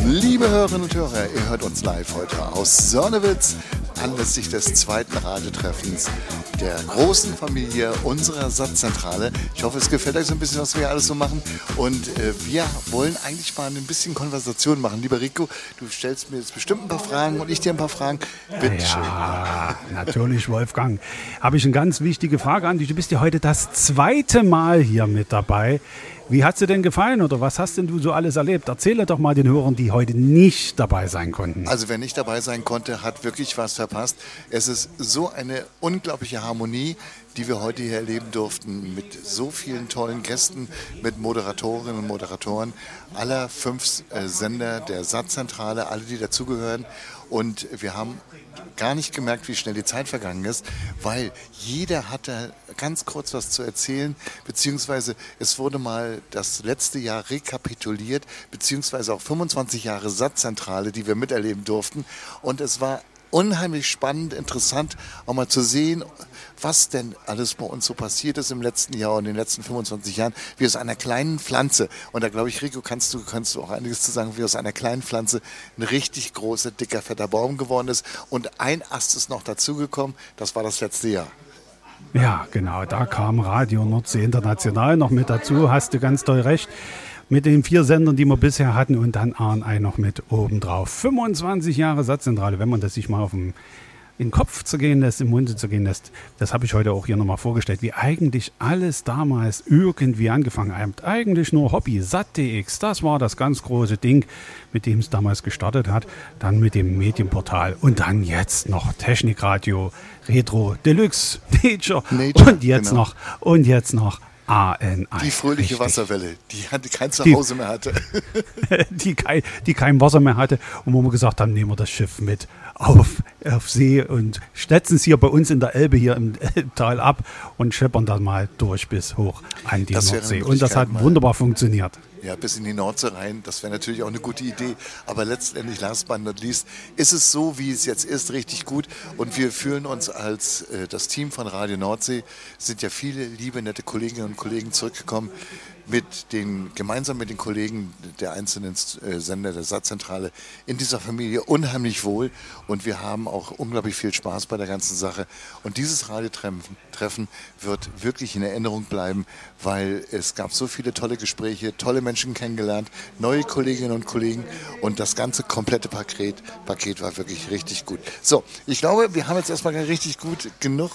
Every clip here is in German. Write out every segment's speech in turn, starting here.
Liebe Hörerinnen und Hörer, ihr hört uns live heute aus Sörnewitz anlässlich des zweiten Radiotreffens der großen Familie unserer Satzzentrale. Ich hoffe, es gefällt euch so ein bisschen, was wir alles so machen. Und wir wollen eigentlich mal ein bisschen Konversation machen. Lieber Rico, du stellst mir jetzt bestimmt ein paar Fragen und ich dir ein paar Fragen. Bitte schön. Ja, natürlich, Wolfgang. Habe ich eine ganz wichtige Frage an dich. Du bist ja heute das zweite Mal hier mit dabei. Wie hat es dir denn gefallen oder was hast denn du so alles erlebt? Erzähle doch mal den Hörern, die heute nicht dabei sein konnten. Also wer nicht dabei sein konnte, hat wirklich was verpasst. Es ist so eine unglaubliche Harmonie, die wir heute hier erleben durften, mit so vielen tollen Gästen, mit Moderatorinnen und Moderatoren aller 5 Sender der Satzzentrale, alle, die dazugehören. Und wir haben gar nicht gemerkt, wie schnell die Zeit vergangen ist, weil jeder hatte ganz kurz was zu erzählen, beziehungsweise es wurde mal das letzte Jahr rekapituliert, beziehungsweise auch 25 Jahre Satzzentrale, die wir miterleben durften. Und es war unheimlich spannend, interessant, auch mal zu sehen, was denn alles bei uns so passiert ist im letzten Jahr und in den letzten 25 Jahren, wie aus einer kleinen Pflanze, und da glaube ich, Rico, kannst du auch einiges zu sagen, wie aus einer kleinen Pflanze ein richtig großer, dicker, fetter Baum geworden ist und ein Ast ist noch dazugekommen, das war das letzte Jahr. Ja, genau, da kam Radio Nordsee International noch mit dazu, hast du ganz doll recht. Mit den 4 Sendern, die wir bisher hatten und dann ARN noch mit obendrauf. 25 Jahre Satzzentrale, wenn man das sich mal in den Kopf zu gehen lässt, im Munde zu gehen lässt. Das habe ich heute auch hier nochmal vorgestellt, wie eigentlich alles damals irgendwie angefangen hat. Eigentlich nur Hobby, Sat.dx, das war das ganz große Ding, mit dem es damals gestartet hat. Dann mit dem Medienportal und dann jetzt noch Technikradio, Retro, Deluxe, Nature und jetzt genau. noch ANI. Die fröhliche Wasserwelle, die kein Zuhause mehr hatte. die kein Wasser mehr hatte und wo wir gesagt haben, nehmen wir das Schiff mit auf See und setzen es hier bei uns in der Elbe hier im Tal ab und scheppern dann mal durch bis hoch an die Nordsee. Und das hat wunderbar funktioniert. Ja, bis in die Nordsee rein, das wäre natürlich auch eine gute Idee. Aber letztendlich, last but not least, ist es so, wie es jetzt ist, richtig gut. Und wir fühlen uns als das Team von Radio Nordsee, sind ja viele liebe, nette Kolleginnen und Kollegen zurückgekommen, gemeinsam mit den Kollegen der einzelnen Sender der Satzzentrale in dieser Familie unheimlich wohl. Und wir haben auch unglaublich viel Spaß bei der ganzen Sache. Und dieses Radiotreffen wird wirklich in Erinnerung bleiben, weil es gab so viele tolle Gespräche, tolle Menschen kennengelernt, neue Kolleginnen und Kollegen und das ganze komplette Paket war wirklich richtig gut. So, ich glaube, wir haben jetzt erstmal richtig gut genug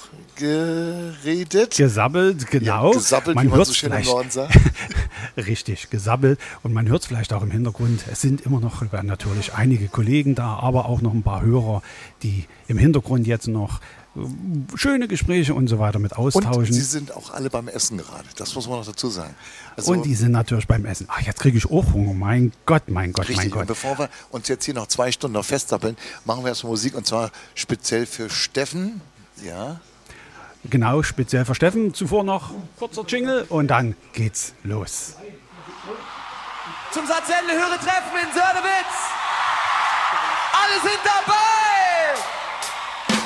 geredet. Gesabbelt, genau. Ja, gesabbelt, wie man so schön im Norden sagt. Richtig, gesabbelt. Und man hört es vielleicht auch im Hintergrund. Es sind immer noch natürlich einige Kollegen da, aber auch noch ein paar Hörer, die im Hintergrund jetzt noch schöne Gespräche und so weiter mit austauschen. Und sie sind auch alle beim Essen gerade. Das muss man noch dazu sagen. Also, und die sind natürlich beim Essen. Ach, jetzt kriege ich auch Hunger. Mein Gott. Richtig. Und bevor wir uns jetzt hier noch 2 Stunden noch festsappeln, machen wir erstmal Musik und zwar speziell für Steffen. Ja. Genau, speziell für Steffen. Zuvor noch kurzer Jingle und dann geht's los. Zum Satzende höre Treffen in Sörnewitz. Alle sind dabei!